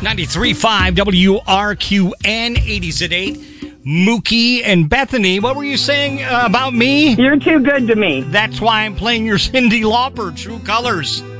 93.5 WRQN, 80s at 8. Mookie and Bethany, what were you saying about me? You're too good to me. That's why I'm playing your Cyndi Lauper, True Colors.